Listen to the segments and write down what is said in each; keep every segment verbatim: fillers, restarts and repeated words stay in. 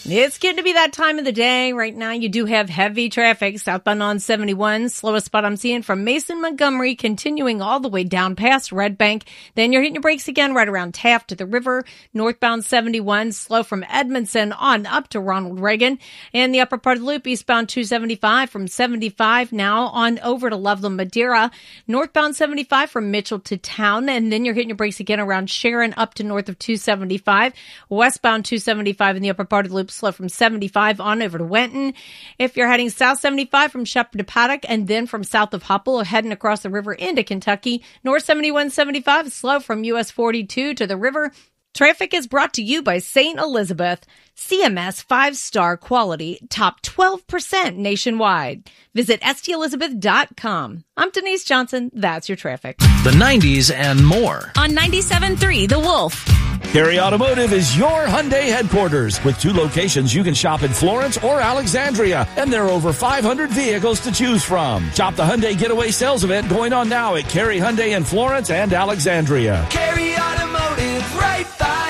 It's getting to be that time of the day. Right now, you do have heavy traffic southbound on seventy-one. Slowest spot I'm seeing from Mason, Montgomery, continuing all the way down past Red Bank. Then you're hitting your brakes again right around Taft to the river. Northbound seventy-one, slow from Edmondson on up to Ronald Reagan. And the upper part of the loop, eastbound two seventy-five from seventy-five now on over to Loveland, Madeira. Northbound seventy-five from Mitchell to Town. And then you're hitting your brakes again around Sharon up to north of two seventy-five. Westbound two seventy-five in the upper part of the loop, slow from seventy-five on over to Wenton. If you're heading south seventy-five from Shepherd to Paddock and then from south of Hupple heading across the river into Kentucky, north seventy-one seventy-five slow from U S forty-two to the river. Traffic is brought to you by Saint Elizabeth, C M S five-star quality, top twelve percent nationwide. Visit S T Elizabeth dot com. I'm Denise Johnson. That's your traffic. The nineties and more. On ninety-seven point three The Wolf. Cary Automotive is your Hyundai headquarters. With two locations, you can shop in Florence or Alexandria, and there are over five hundred vehicles to choose from. Shop the Hyundai Getaway Sales Event going on now at Cary Hyundai in Florence and Alexandria. Cary Automotive, right by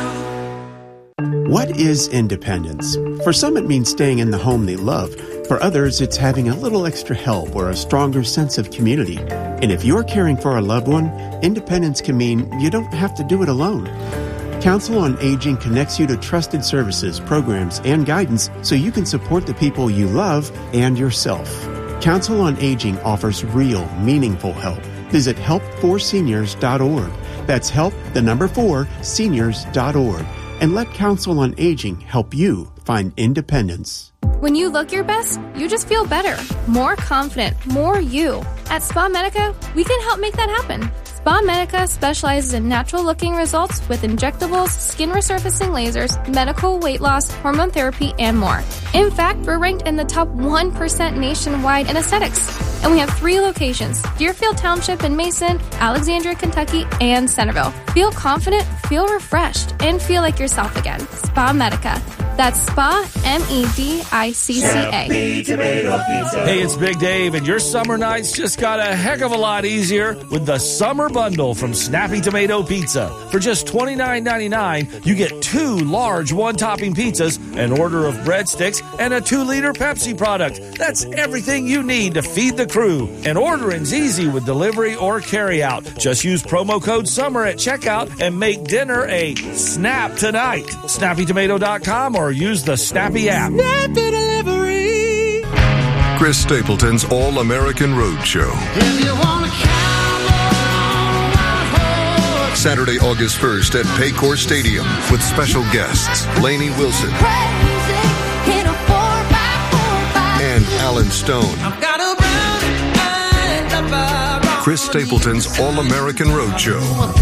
you. What is independence? For some, it means staying in the home they love. For others, it's having a little extra help or a stronger sense of community. And if you're caring for a loved one, independence can mean you don't have to do it alone. Council on Aging connects you to trusted services, programs, and guidance so you can support the people you love and yourself. Council on Aging offers real, meaningful help. Visit help for seniors dot org. That's help, the number four, seniors dot org. And let Council on Aging help you find independence. When you look your best, you just feel better, more confident, more you. At Spa Medica, we can help make that happen. Spa Medica specializes in natural-looking results with injectables, skin resurfacing lasers, medical weight loss, hormone therapy, and more. In fact, we're ranked in the top one percent nationwide in aesthetics. And we have three locations: Deerfield Township in Mason, Alexandria, Kentucky, and Centerville. Feel confident, feel refreshed, and feel like yourself again. Spa Medica. That's Spa, M E D I C C A. Hey, it's Big Dave, and your summer nights just got a heck of a lot easier with the Summer Bundle from Snappy Tomato Pizza. For just twenty-nine ninety-nine, you get two large one-topping pizzas, an order of breadsticks, and a two-liter Pepsi product. That's everything you need to feed the crew. And ordering's easy with delivery or carry-out. Just use promo code SUMMER at checkout and make dinner a snap tonight. snappy tomato dot com or use the Snappy app. Snappy delivery. Chris Stapleton's All-American Road Show. If you want to count on my horse. Saturday, August first at Paycor Stadium with special guests Lainey Wilson Crazy in a four by four by and Alan Stone. I've got a brown and a bar. Chris Stapleton's All-American Road Show.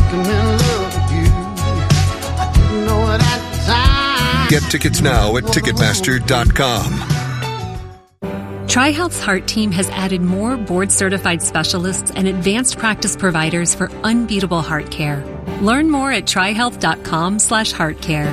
Get tickets now at Ticketmaster dot com. TriHealth's Heart Team has added more board-certified specialists and advanced practice providers for unbeatable heart care. Learn more at TriHealth dot com slash heart care.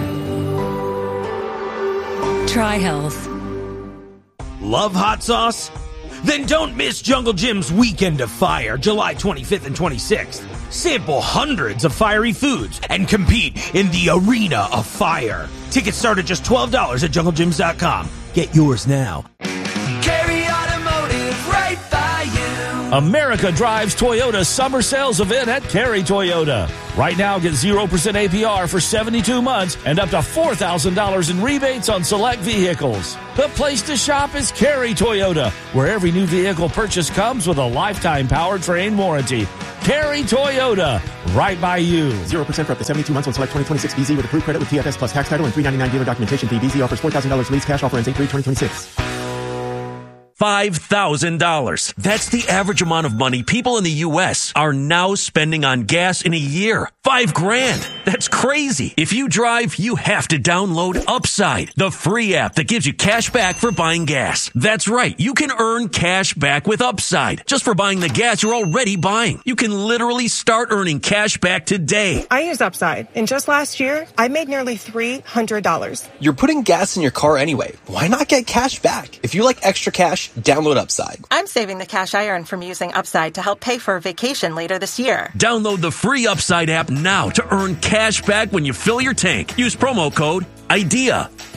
TriHealth. Love hot sauce? Then don't miss Jungle Jim's Weekend of Fire, July twenty-fifth and twenty-sixth. Sample hundreds of fiery foods and compete in the Arena of Fire. Tickets start at just twelve dollars at jungle gyms dot com. Get yours now. Cary Automotive, right by you. America Drives Toyota Summer Sales Event at Cary Toyota. Right now, get zero percent A P R for seventy-two months and up to four thousand dollars in rebates on select vehicles. The place to shop is Cary Toyota, where every new vehicle purchase comes with a lifetime powertrain warranty. Cary Toyota, right by you. zero percent for up to seventy-two months on select twenty twenty-six B Z with approved credit with T F S plus tax title and three ninety-nine dealer documentation fee. B Z offers four thousand dollars lease cash offer ends eight three twenty twenty-six. five thousand dollars. That's the average amount of money people in the U S are now spending on gas in a year. Five grand. That's crazy. If you drive, you have to download Upside, the free app that gives you cash back for buying gas. That's right. You can earn cash back with Upside just for buying the gas you're already buying. You can literally start earning cash back today. I use Upside, and just last year, I made nearly three hundred dollars. You're putting gas in your car anyway. Why not get cash back? If you like extra cash, download Upside. I'm saving the cash I earn from using Upside to help pay for a vacation later this year. Download the free Upside app now to earn cash back when you fill your tank. Use promo code IDEA.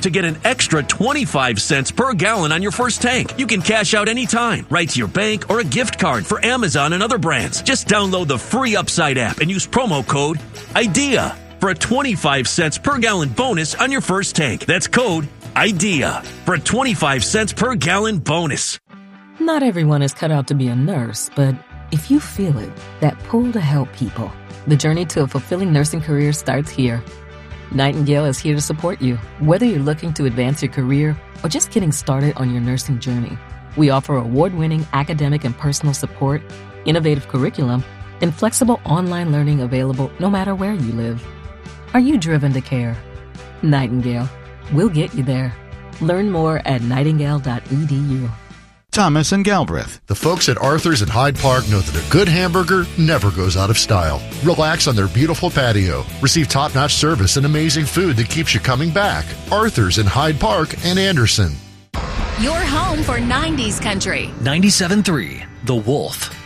to get an extra twenty-five cents per gallon on your first tank. You can cash out anytime, right to your bank or a gift card for Amazon and other brands. Just download the free Upside app and use promo code IDEA for a twenty-five cents per gallon bonus on your first tank. That's code IDEA for a twenty-five cents per gallon bonus. Not everyone is cut out to be a nurse, but if you feel it, that pull to help people, the journey to a fulfilling nursing career starts here. Nightingale is here to support you, whether you're looking to advance your career or just getting started on your nursing journey. We offer award-winning academic and personal support, innovative curriculum, and flexible online learning available no matter where you live. Are you driven to care? Nightingale. We'll get you there. Learn more at nightingale dot e d u. Thomas and Galbraith. The folks at Arthur's at Hyde Park know that a good hamburger never goes out of style. Relax on their beautiful patio. Receive top-notch service and amazing food that keeps you coming back. Arthur's in Hyde Park and Anderson. Your home for nineties country. ninety-seven point three The Wolf.